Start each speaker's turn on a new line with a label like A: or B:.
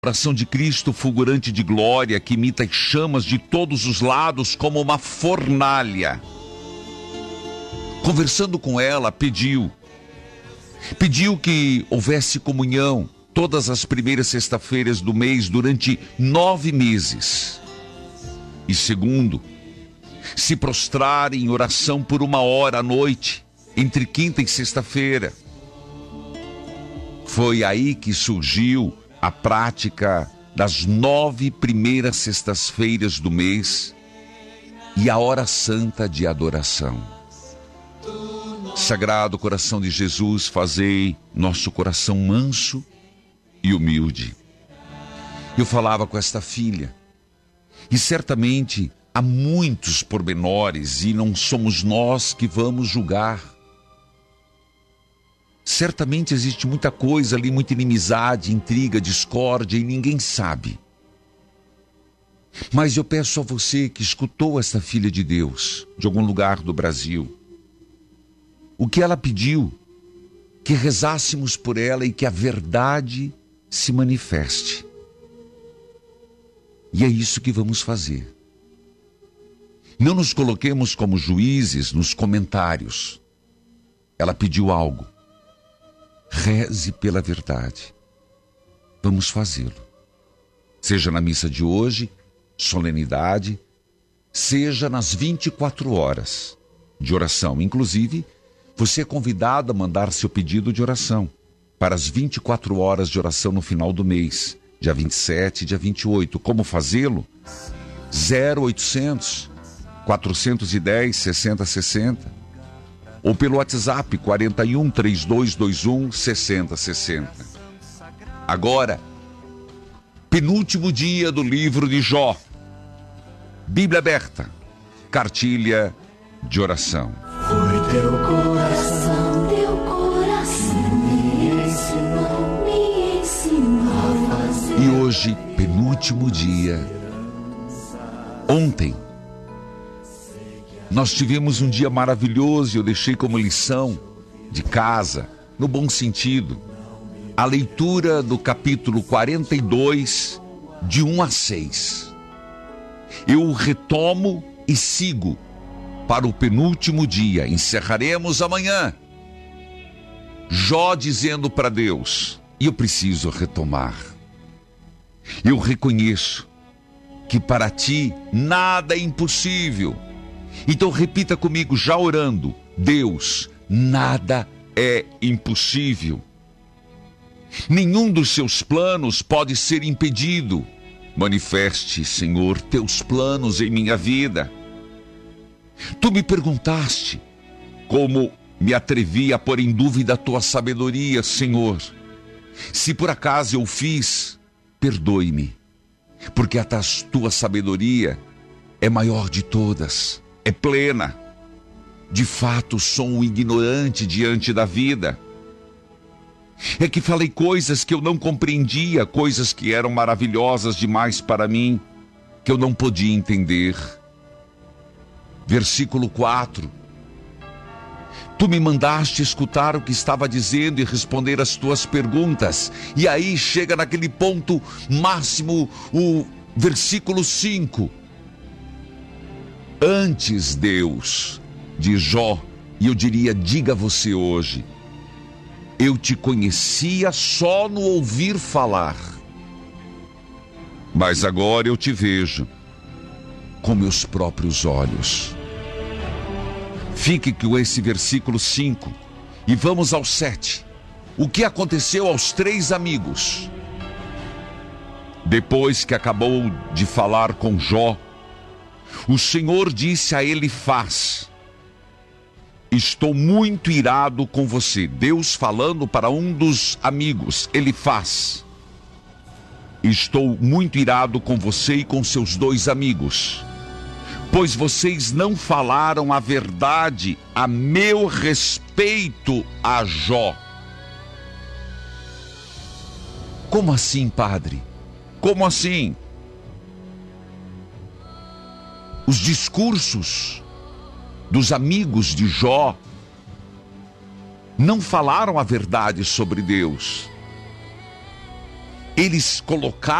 A: Coração de Cristo fulgurante de glória, que imita as chamas de todos os lados como uma fornalha. Conversando com ela, pediu que houvesse comunhão todas as primeiras sextas-feiras do mês durante 9 meses. E segundo, se prostrar em oração por 1 hora à noite, entre quinta e sexta-feira. Foi aí que surgiu a prática das 9 primeiras sextas-feiras do mês e a hora santa de adoração. Sagrado coração de Jesus, fazei nosso coração manso e humilde. Eu falava com esta filha, e certamente há muitos pormenores e não somos nós que vamos julgar. Certamente existe muita coisa ali, muita inimizade, intriga, discórdia e ninguém sabe. Mas eu peço a você que escutou esta filha de Deus, de algum lugar do Brasil, o que ela pediu, que rezássemos por ela e que a verdade se manifeste. E é isso que vamos fazer. Não nos coloquemos como juízes nos comentários. Ela pediu algo. Reze pela verdade. Vamos fazê-lo. Seja na missa de hoje, solenidade, seja nas 24 horas de oração. Inclusive, você é convidado a mandar seu pedido de oração para as 24 horas de oração no final do mês, dia 27 e dia 28. Como fazê-lo? 0800 410 6060 ou pelo WhatsApp 41 3221 6060. Agora, penúltimo dia do livro de Jó. Bíblia aberta, cartilha de oração.
B: Foi teu coração me ensinou a fazer.
A: E hoje, penúltimo dia. Ontem, nós tivemos um dia maravilhoso e eu deixei como lição de casa, no bom sentido, a leitura do capítulo 42, de 1 a 6. Eu retomo e sigo para o penúltimo dia. Encerraremos amanhã. Jó dizendo para Deus, e eu preciso retomar. Eu reconheço que para ti nada é impossível. Então repita comigo, já orando: Deus, nada é impossível. Nenhum dos seus planos pode ser impedido. Manifeste, Senhor, teus planos em minha vida. Tu me perguntaste como me atrevi a pôr em dúvida a tua sabedoria, Senhor. Se por acaso eu fiz, perdoe-me, porque a tua sabedoria é maior de todas. É plena. De fato, sou um ignorante diante da vida. É que falei coisas que eu não compreendia, coisas que eram maravilhosas demais para mim, que eu não podia entender. Versículo 4. Tu me mandaste escutar o que estava dizendo e responder as tuas perguntas. E aí chega naquele ponto máximo, o versículo 5. Antes, Deus, de Jó, e eu diria, diga você hoje, eu te conhecia só no ouvir falar, mas agora eu te vejo com meus próprios olhos. Fique com esse versículo 5 e vamos ao 7. O que aconteceu aos 3 amigos? Depois que acabou de falar com Jó, o Senhor disse a Elifaz: estou muito irado com você. Deus falando para um dos amigos, Elifaz: estou muito irado com você e com seus 2 amigos, pois vocês não falaram a verdade a meu respeito a Jó. Como assim, padre? Como assim? Os discursos dos amigos de Jó não falaram a verdade sobre Deus. eles colocaram